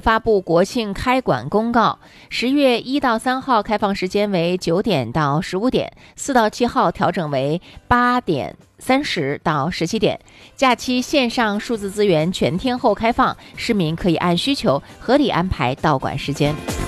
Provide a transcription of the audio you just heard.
发布国庆开馆公告，10月1到3号开放时间为9点到15点，4到7号调整为8点30到17点。假期线上数字资源全天候开放，市民可以按需求合理安排到馆时间。